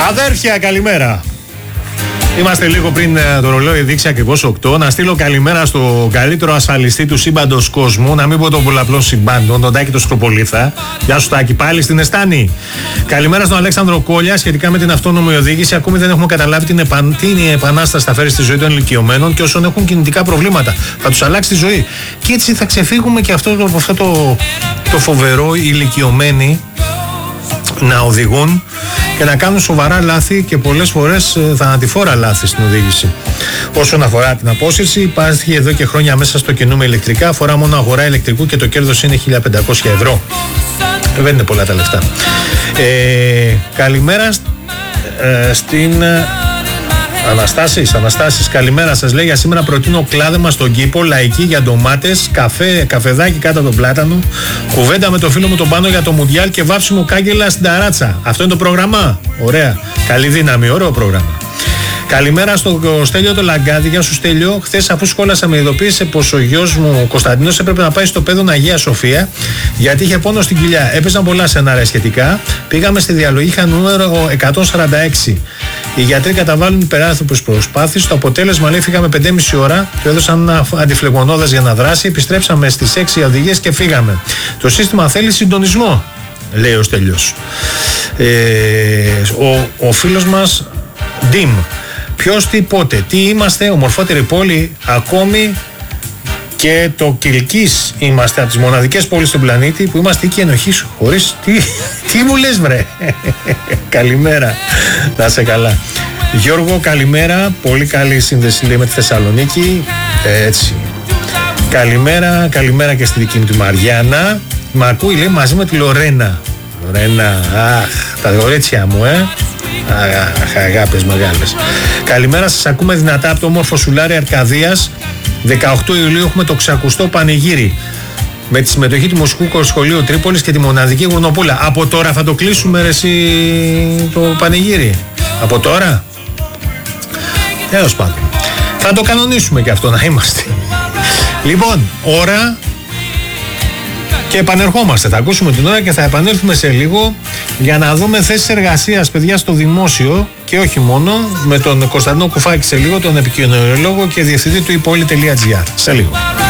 Αδέρφια, καλημέρα. Είμαστε λίγο πριν το ρολόι δείξει ακριβώς 8. Να στείλω καλημέρα στο καλύτερο ασφαλιστή του σύμπαντος κόσμου, να μην πω των πολλαπλών συμπάντων, τον Τάκη το Σκροπολίθα. Γεια σου Τάκη, πάλι στην Εστάνη. Καλημέρα στον Αλέξανδρο Κόλια σχετικά με την αυτόνομη οδήγηση. Ακόμη δεν έχουμε καταλάβει τι επανάσταση θα φέρει στη ζωή των ηλικιωμένων και όσων έχουν κινητικά προβλήματα. Θα τους αλλάξει τη ζωή. Και έτσι θα ξεφύγουμε και αυτό το φοβερό, οι ηλικιωμένοι να οδηγούν και να κάνουν σοβαρά λάθη και πολλές φορές θανατηφόρα λάθη στην οδήγηση. Όσον αφορά την απόσυρση, υπάρχει εδώ και χρόνια μέσα στο κενού με ηλεκτρικά, αφορά μόνο αγορά ηλεκτρικού και το κέρδος είναι 1.500 ευρώ. Δεν είναι πολλά τα λεφτά. Καλημέρα στην Αναστάσεις, καλημέρα σας. Λέει για σήμερα προτείνω κλάδεμα στον κήπο, λαϊκή για ντομάτες, καφεδάκι κάτω από τον πλάτανο, κουβέντα με το φίλο μου τον Πάνο για το Μουντιάλ και βάψιμο κάγκελα στην ταράτσα. Αυτό είναι το πρόγραμμα. Ωραία. Καλή δύναμη, ωραίο πρόγραμμα. Καλημέρα στο Στέλιο το Λαγκάδι. Γεια σου Στέλιο. Χθες, αφού σχόλασα, με ειδοποίησε πως ο γιος μου ο Κωνσταντίνος έπρεπε να πάει στο παιδόν Αγία Σοφία γιατί είχε πόνο στην κοιλιά. Έπαιζαν πολλά σενάρια σχετικά. Πήγαμε στη διαλογή, είχα νούμερο 146. Οι γιατροί καταβάλουν υπεράνθρωπες προσπάθειες. Το αποτέλεσμα, λέει, φύγαμε 5,5 ώρα. Του έδωσαν αντιφλεγμονώδες για να δράσει. Επιστρέψαμε στις 6 οδηγίες και φύγαμε. Το σύστημα θέλει συντονισμό, λέει ο Στέλιος. Ο φίλος μας Ντίμ. Ποιος, τι, πότε, τι είμαστε, ομορφότερη πόλη ακόμη και το Κιλκής είμαστε από τις μοναδικές πόλεις στον πλανήτη που είμαστε οίκη ενοχής χωρίς, τι μου λες βρε. Καλημέρα, να είσαι καλά. Γιώργο, καλημέρα, πολύ καλή σύνδεση λέει με τη Θεσσαλονίκη, έτσι. Καλημέρα και στη δική μου τη Μαριάννα, μ' ακούει λέει μαζί με τη Λορένα, αχ, τα γορίτσια μου, αγάπες μεγάλες. Καλημέρα, σας ακούμε δυνατά από το όμορφο Σουλάρι Αρκαδίας. 18 Ιουλίου έχουμε το ξακουστό πανηγύρι με τη συμμετοχή του Μουσικού Σχολείου Τρίπολης και τη μοναδική Γουρνοπούλα. Από τώρα θα το κλείσουμε ρε εσύ το πανηγύρι? Από τώρα? Τέλος πάντων, θα το κανονίσουμε και αυτό να είμαστε. Λοιπόν, ώρα και επανερχόμαστε. Θα ακούσουμε την ώρα και θα επανέλθουμε σε λίγο για να δούμε θέσεις εργασίας, παιδιά, στο δημόσιο και όχι μόνο, με τον Κωνσταντίνο Κουφάκη σε λίγο, τον επικοινωνιολόγο και διευθυντή του Υπόλοι.gr. Σε λίγο.